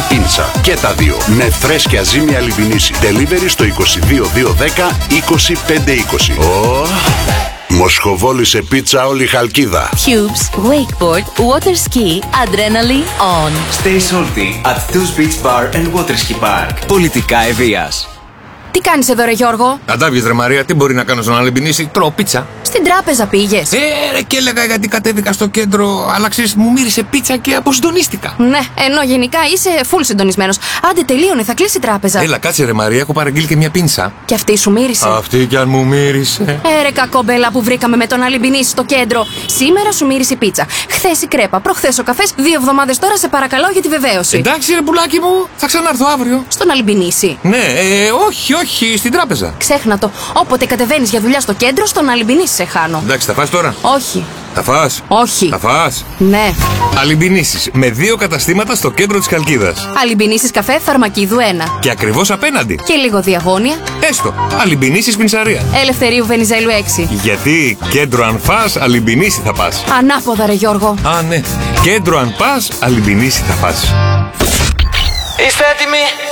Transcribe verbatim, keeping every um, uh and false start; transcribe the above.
πίτσα. Και τα δύο με φρέσκια ζύμη Αλιμπινίση. Delivery στο είκοσι δύο δύο δέκα είκοσι πέντε είκοσι. Oh. Μοσχοβόλη σε πίτσα όλη η Χαλκίδα. Cubes, wakeboard, water ski, adrenaline on. Stay salty at Two's Beach Bar and Water Ski Park. Πολιτικά Ευβοίας. Τι κάνεις εδώ ρε Γιώργο? Να τα βγεις ρε Μαρία, τι μπορεί να κάνω στον Αλιμπινίση? Τρώω πίτσα. Στην τράπεζα πήγες? Ε, ρε, και έλεγα γιατί κατέβηκα στο κέντρο, αλλά ξέρεις, μου μύρισε πίτσα και αποσυντονίστηκα. Ναι, ενώ γενικά είσαι full συντονισμένος. Άντε τελείωνε, θα κλείσει η τράπεζα. Έλα, κάτσε ρε Μαρία, έχω παραγγείλει και μια πίνσα. Και αυτή σου μύρισε? Αυτή κι αν μου μύρισε. Ε, ρε κακόμπελα που βρήκαμε με τον Αλιμπινίση στο κέντρο. Σήμερα σου μύρισε η πίτσα. Χθες η κρέπα, προχθές ο καφές, δύο εβδομάδες τώρα σε παρακαλώ για τη βεβαίωση. Εντάξει ρε πουλάκι μου, θα ξανάρθω αύριο. Στον Αλιμπινίση? Ναι, ε, όχι, όχι, στην τράπεζα. Ξέχνα το. Όποτε κατεβαίνεις για δουλειά στο κέντρο, στον Αλιμπινίση σε χάνω. Εντάξει, θα φας τώρα? Όχι. Θα φας? Όχι. Θα φας? Ναι. Αλιμπινίσεις με δύο καταστήματα στο κέντρο της Χαλκίδας. Αλιμπινίσεις καφέ Φαρμακίδου ένα. Και ακριβώς απέναντι. Και λίγο διαγώνια. Έστω. Αλιμπινίσεις Πινσαρία. Ελευθερίου Βενιζέλου έξι. Γιατί κέντρο αν φας, Αλιμπινίση θα πας. Ανάποδα ρε Γιώργο. Α, ναι. Κέντρο αν πας, Αλιμπινίση θα πας. Είστε έτοιμοι?